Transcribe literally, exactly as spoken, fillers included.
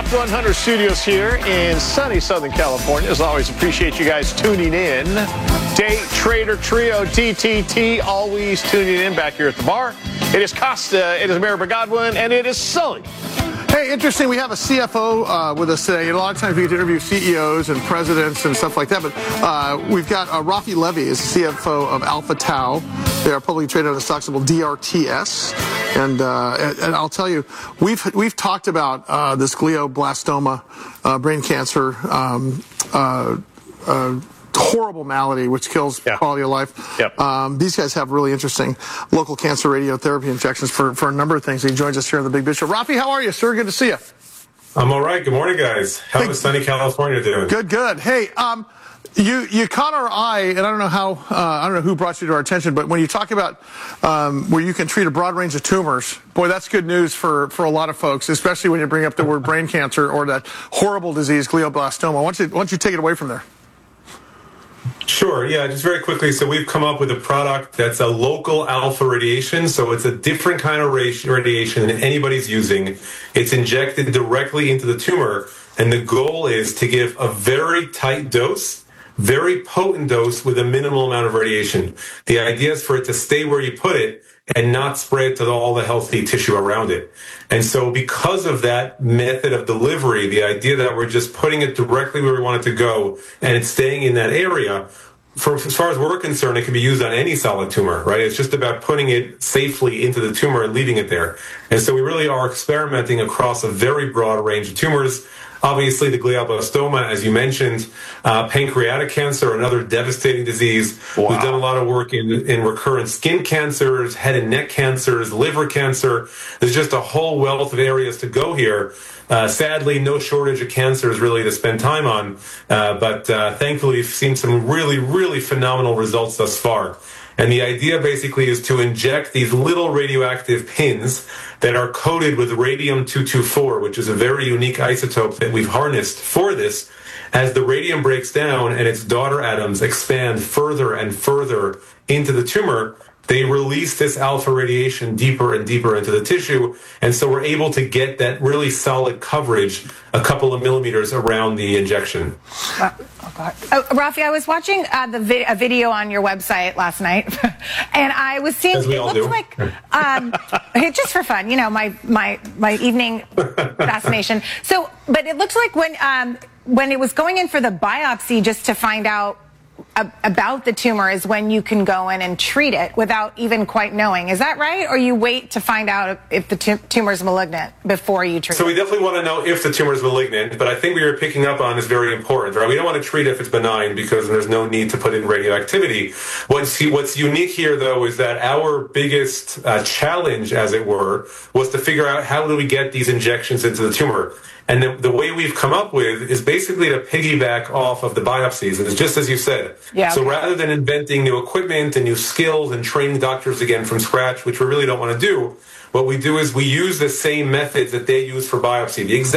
Health one hundred Studios here in sunny Southern California. As always, appreciate you guys tuning in. Day Trader Trio, D T T, always tuning in back here at the bar. It is Costa, it is Mary Godwin, and it is Sully. Hey, interesting. We have a C F O uh, with us today. And a lot of times we get to interview C E Os and presidents and stuff like that. But uh, we've got uh, Rafi Levy, is the C F O of Alpha Tau. They are publicly traded on the stock symbol D R T S. And, uh, and, and I'll tell you, we've we've talked about uh, this glioblastoma, uh, brain cancer, um, uh, uh, horrible malady which kills yeah. quality of life. Yep. Um, these guys have really interesting local cancer radiotherapy injections for, for a number of things. He joins us here on the Big Bishop. Rafi, how are you, sir? Good to see you. I'm all right. Good morning, guys. How is sunny California doing? Good, good. Hey, um, you you caught our eye, and I don't know how, uh, I don't know who brought you to our attention, but when you talk about um, where you can treat a broad range of tumors, boy, that's good news for, for a lot of folks, especially when you bring up the word brain cancer or that horrible disease, glioblastoma. Why don't you, why don't you take it away from there? Sure. Yeah, just very quickly. So we've come up with a product that's a local alpha radiation. So it's a different kind of radiation than anybody's using. It's injected directly into the tumor. And the goal is to give a very tight dose, very potent dose with a minimal amount of radiation. The idea is for it to stay where you put it and not spread to all the healthy tissue around it. And so because of that method of delivery, the idea that we're just putting it directly where we want it to go and it's staying in that area, for, as far as we're concerned, it can be used on any solid tumor, right? It's just about putting it safely into the tumor and leaving it there. And so we really are experimenting across a very broad range of tumors. Obviously, the glioblastoma, as you mentioned, uh, pancreatic cancer, another devastating disease. Wow. We've done a lot of work in, in recurrent skin cancers, head and neck cancers, liver cancer. There's just a whole wealth of areas to go here. Uh, sadly, no shortage of cancers really to spend time on. Uh, but uh, thankfully, we've seen some really, really phenomenal results thus far. And the idea basically is to inject these little radioactive pins that are coated with radium two twenty-four, which is a very unique isotope that we've harnessed for this. As the radium breaks down and its daughter atoms expand further and further into the tumor, they release this alpha radiation deeper and deeper into the tissue. And so we're able to get that really solid coverage a couple of millimeters around the injection. Uh, oh God. Oh, Rafi, I was watching uh, the vi- a video on your website last night, and I was seeing, As we it all looked do. like, um, just for fun, you know, my, my, my evening fascination. So, but it looked like when, um, when it was going in for the biopsy just to find out about the tumor is when you can go in and treat it without even quite knowing. Is that right? Or you wait to find out if the t- tumor is malignant before you treat so it? So we definitely want to know if the tumor is malignant, but I think what you're picking up on is very important, right? We don't want to treat it if it's benign because there's no need to put in radioactivity. What's, what's unique here, though, is that our biggest uh, challenge, as it were, was to figure out how do we get these injections into the tumor. And the, the way we've come up with is basically to piggyback off of the biopsies. And it's just as you said. Yeah. So rather than inventing new equipment and new skills and training doctors again from scratch, which we really don't want to do, what we do is we use the same methods that they use for biopsy. The exact